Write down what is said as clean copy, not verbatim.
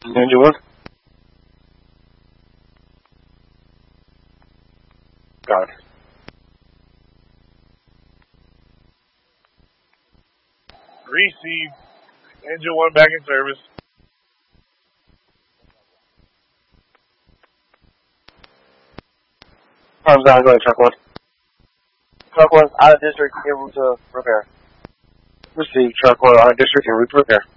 Engine 1. Got it. Received. Engine 1 back in service. Arms down, go ahead, truck 1. Truck 1, out of district, en route to repair. Received, truck 1, out of district, en route to repair.